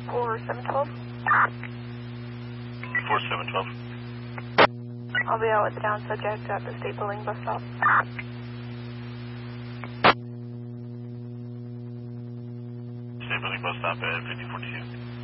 4712. 4712. I'll be out with the down subject at the state building bus stop. State building bus stop at 5042.